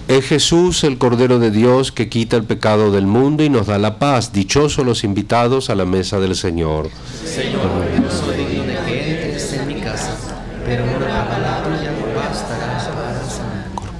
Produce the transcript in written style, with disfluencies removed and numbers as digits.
Es Jesús, el Cordero de Dios, que quita el pecado del mundo y nos da la paz. Dichosos los invitados a la mesa del Señor. Señor, no soy digno de que entres en mi casa, pero una palabra tuya me bastará para sanar.